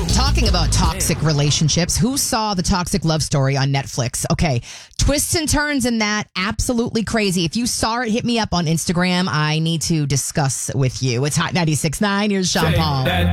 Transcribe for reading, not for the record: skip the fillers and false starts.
Talking about toxic relationships, who saw the Toxic Love Story on Netflix? Okay, twists and turns in that, absolutely crazy. If you saw it, hit me up on Instagram. I need to discuss with you. It's Hot 96.9. Here's Sean Paul.